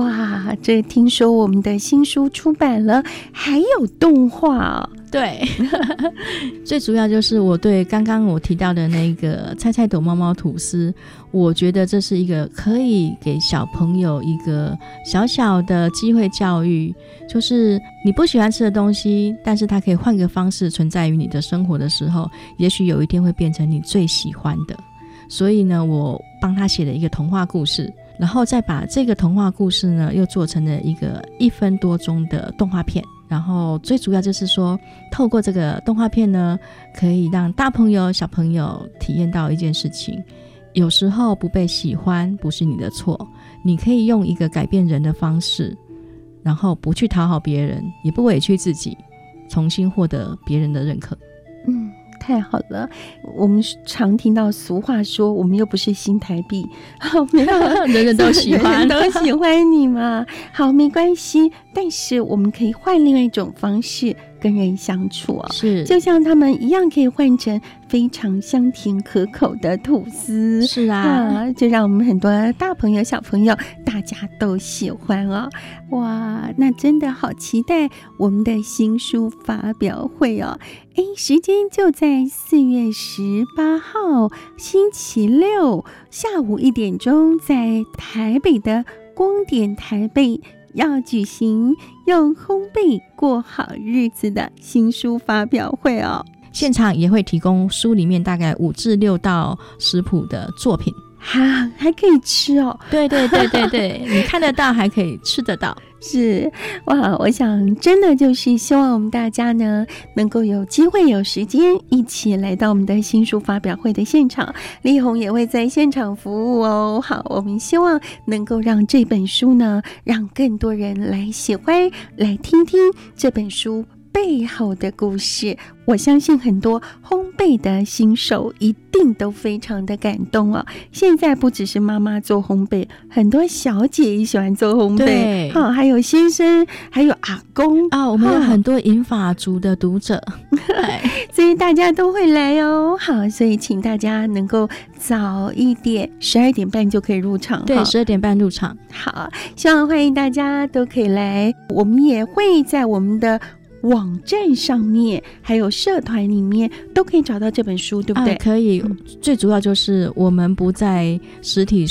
哇，这听说我们的新书出版了，还有动画哦。 对最主要就是我对刚刚我提到的那个菜菜朵猫猫吐司，我觉得这是一个可以给小朋友一个小小的机会教育，就是你不喜欢吃的东西，但是它可以换个方式存在于你的生活的时候，也许有一天会变成你最喜欢的。所以呢，我帮他写了一个童话故事，然后再把这个童话故事呢又做成了一个1分多钟的动画片。然后最主要就是说，透过这个动画片呢，可以让大朋友小朋友体验到一件事情，有时候不被喜欢不是你的错，你可以用一个改变人的方式，然后不去讨好别人，也不委屈自己，重新获得别人的认可。 太好了，我们常听到俗话说，我们又不是新台币，好，没有人人都喜欢， 人人都喜欢你嘛。好，没关系，但是我们可以换另外一种方式跟人相处啊， 是， 就像他们一样，可以换成非常香甜可口的吐司。 是啊， 就让我们很多大朋友小朋友大家都喜欢哦。哇，那真的好期待我们的新书发表会哦。时间就在4月18号星期六下午1点钟，在台北的光点台北要举行用烘焙过好日子的新书发表会哦。 现场也会提供书里面大概5至6道食谱的作品， 还可以吃哦。 对对对对对你看得到还可以吃得到。 是，哇，我想真的就是希望我们大家呢能够有机会有时间一起来到我们的新书发表会的现场，丽红也会在现场服务哦。好，我们希望能够让这本书呢让更多人来喜欢，来听听这本书背后的故事。我相信很多烘焙的新手一定都非常的感动哦。现在不只是妈妈做烘焙，很多小姐也喜欢做烘焙，还有先生，还有阿公我们有很多银发族的读者所以大家都会来哦。好，所以请大家能够早一点，12点半就可以入场。 对，12点半入场。 好，希望欢迎大家都可以来，我们也会在我们的网站上面还有社团里面都可以找到这本书，对不对？ 可以，最主要就是我们不在实体